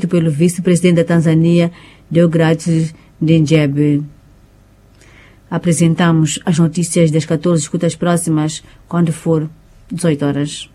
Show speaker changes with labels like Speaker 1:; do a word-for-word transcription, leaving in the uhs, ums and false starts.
Speaker 1: pelo vice-presidente da Tanzânia, Deogratias Ndejembe. Apresentamos as notícias das quatorze escutas próximas, quando for dezoito horas.